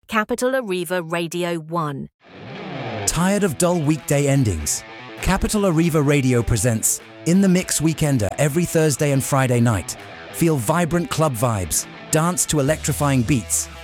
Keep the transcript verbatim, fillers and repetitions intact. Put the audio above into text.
Capital Arriva Radio one. Tired of dull weekday endings? Capital Arriva Radio presents In the Mix Weekender every Thursday and Friday night. Feel vibrant club vibes, dance to electrifying beats,